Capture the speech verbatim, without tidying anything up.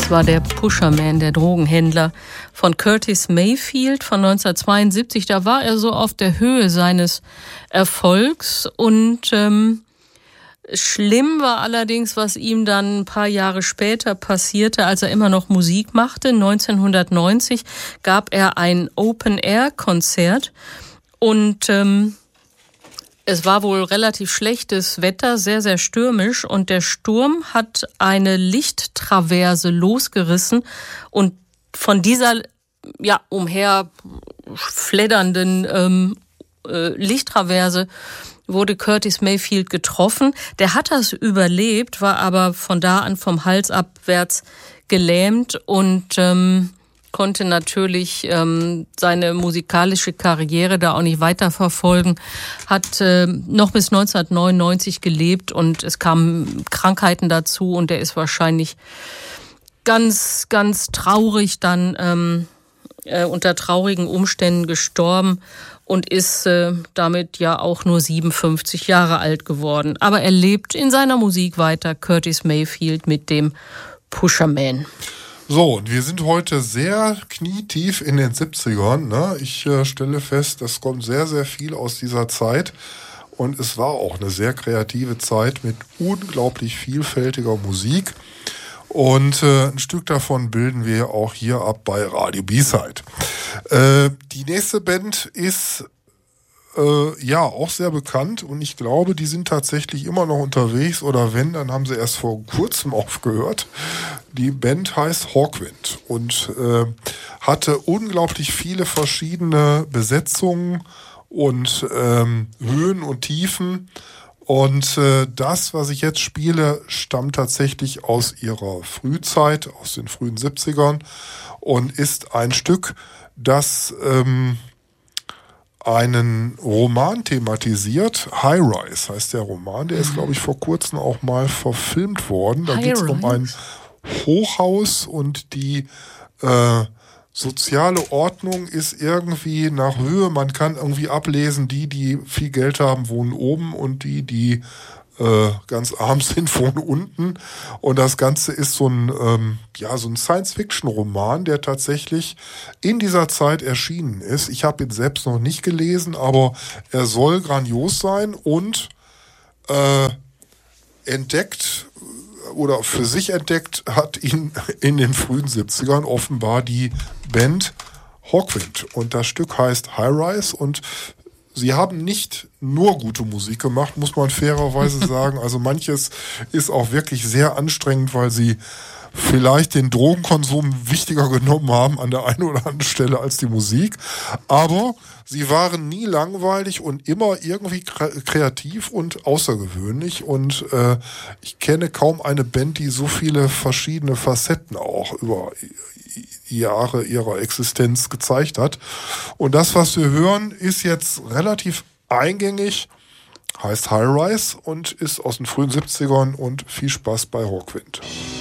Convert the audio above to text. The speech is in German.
Das war der Pusherman, der Drogenhändler von Curtis Mayfield von neunzehnhundertzweiundsiebzig. Da war er so auf der Höhe seines Erfolgs und ähm, schlimm war allerdings, was ihm dann ein paar Jahre später passierte, als er immer noch Musik machte. neunzehnhundertneunzig gab er ein Open-Air-Konzert und ähm, es war wohl relativ schlechtes Wetter, sehr, sehr stürmisch und der Sturm hat eine Lichttraverse losgerissen und von dieser ja umher fleddernden ähm, äh, Lichttraverse wurde Curtis Mayfield getroffen. Der hat das überlebt, war aber von da an vom Hals abwärts gelähmt und ähm, konnte natürlich ähm, seine musikalische Karriere da auch nicht weiterverfolgen, hat äh, noch bis neunzehnhundertneunundneunzig gelebt und es kamen Krankheiten dazu und er ist wahrscheinlich ganz, ganz traurig dann ähm, äh, unter traurigen Umständen gestorben und ist äh, damit ja auch nur siebenundfünfzig Jahre alt geworden. Aber er lebt in seiner Musik weiter, Curtis Mayfield mit dem Pusherman. So, und wir sind heute sehr knietief in den siebzigern. Ne? Ich äh, stelle fest, es kommt sehr, sehr viel aus dieser Zeit. Und es war auch eine sehr kreative Zeit mit unglaublich vielfältiger Musik. Und äh, ein Stück davon bilden wir auch hier ab bei Radio B-Side. Äh, die nächste Band ist äh, ja auch sehr bekannt und ich glaube, die sind tatsächlich immer noch unterwegs oder wenn, dann haben sie erst vor kurzem aufgehört. Die Band heißt Hawkwind und äh, hatte unglaublich viele verschiedene Besetzungen und ähm, Höhen und Tiefen. Und äh, das, was ich jetzt spiele, stammt tatsächlich aus ihrer Frühzeit, aus den frühen siebzigern und ist ein Stück, das ähm, einen Roman thematisiert. High Rise heißt der Roman, der ist, glaube ich, vor kurzem auch mal verfilmt worden. Da geht es um ein Hochhaus und die äh, soziale Ordnung ist irgendwie nach Höhe. Man kann irgendwie ablesen, die, die viel Geld haben, wohnen oben und die, die äh, ganz arm sind, wohnen unten. Und das Ganze ist so ein, ähm, ja, so ein Science-Fiction-Roman, der tatsächlich in dieser Zeit erschienen ist. Ich habe ihn selbst noch nicht gelesen, aber er soll grandios sein und äh, entdeckt oder für sich entdeckt hat ihn in den frühen siebzigern offenbar die Band Hawkwind. Und das Stück heißt High Rise und sie haben nicht nur gute Musik gemacht, muss man fairerweise sagen. Also manches ist auch wirklich sehr anstrengend, weil sie vielleicht den Drogenkonsum wichtiger genommen haben an der einen oder anderen Stelle als die Musik. Aber sie waren nie langweilig und immer irgendwie kreativ und außergewöhnlich. Und äh, ich kenne kaum eine Band, die so viele verschiedene Facetten auch über Jahre ihrer Existenz gezeigt hat. Und das, was wir hören, ist jetzt relativ eingängig, heißt High Rise und ist aus den frühen siebzigern und viel Spaß bei Hawkwind.